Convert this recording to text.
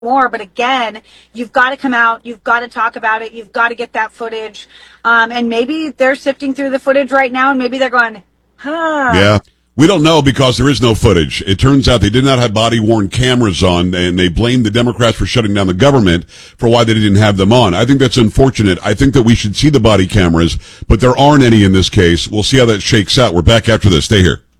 more. But again, you've got to come out, you've got to talk about it, you've got to get that footage. And maybe they're sifting through the footage right now, and maybe they're going, Yeah. We don't know because there is no footage. It turns out they did not have body-worn cameras on, and they blamed the Democrats for shutting down the government for why they didn't have them on. I think that's unfortunate. I think that we should see the body cameras, but there aren't any in this case. We'll see how that shakes out. We're back after this. Stay here.